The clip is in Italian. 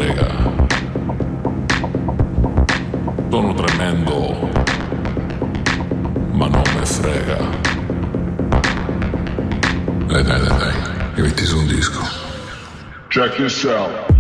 frega. Sono tremendo, ma non me frega. Dai, mi metti su un disco. Check yourself.